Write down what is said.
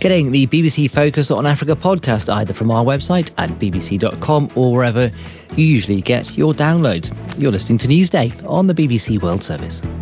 getting the BBC Focus on Africa podcast either from our website at bbc.com or wherever you usually get your downloads. You're listening to Newsday on the BBC World Service.